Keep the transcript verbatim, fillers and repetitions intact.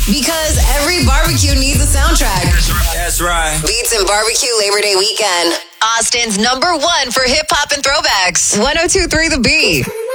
Because every barbecue needs a soundtrack. That's right. Beats and Barbecue Labor Day weekend. Austin's number one for hip hop and throwbacks. one oh two point three The Beat.